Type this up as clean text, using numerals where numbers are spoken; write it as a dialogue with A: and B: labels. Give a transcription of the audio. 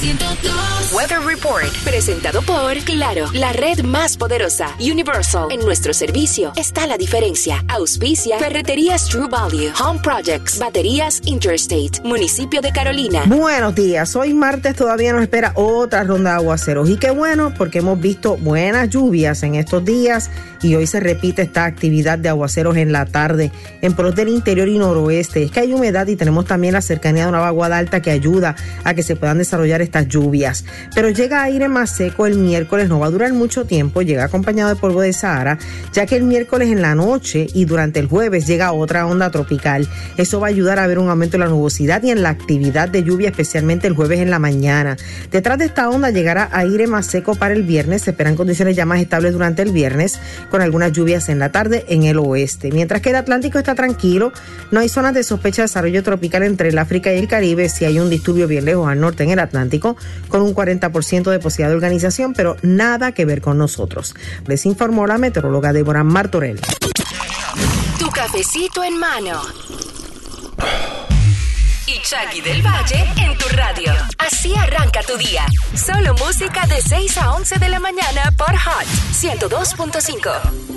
A: Weather Report, presentado por Claro, la red más poderosa. Universal, en nuestro servicio está la diferencia. Auspicia Ferreterías True Value, Home Projects, Baterías Interstate, Municipio de Carolina.
B: Buenos días, hoy martes todavía nos espera otra ronda de aguaceros y qué bueno porque hemos visto buenas lluvias en estos días y hoy se repite esta actividad de aguaceros en la tarde en pueblos del interior y noroeste. Es que hay humedad y tenemos también la cercanía de una vaguada alta que ayuda a que se puedan desarrollar estas lluvias. Pero llega aire más seco el miércoles, no va a durar mucho tiempo, llega acompañado de polvo de Sahara, ya que el miércoles en la noche y durante el jueves llega otra onda tropical. Eso va a ayudar a ver un aumento en la nubosidad y en la actividad de lluvia, especialmente el jueves en la mañana. Detrás de esta onda llegará aire más seco para el viernes, se esperan condiciones ya más estables durante el viernes, con algunas lluvias en la tarde en el oeste. Mientras que el Atlántico está tranquilo, no hay zonas de sospecha de desarrollo tropical entre el África y el Caribe, si hay un disturbio bien lejos al norte en el Atlántico, con un 40% de posibilidad de organización, pero nada que ver con nosotros. Les informó la meteoróloga Débora Martorell.
A: Tu cafecito en mano. Y Shaggy del Valle en tu radio. Así arranca tu día. Solo música de 6 a 11 de la mañana por Hot 102.5.